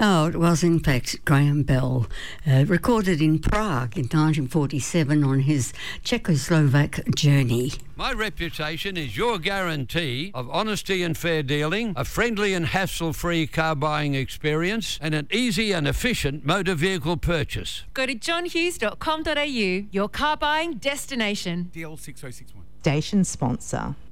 Oh, it was in fact Graham Bell, recorded in Prague in 1947 on his Czechoslovak journey. My reputation is your guarantee of honesty and fair dealing, a friendly and hassle-free car buying experience, and an easy and efficient motor vehicle purchase. Go to johnhughes.com.au, your car buying destination. DL6061. Station sponsor.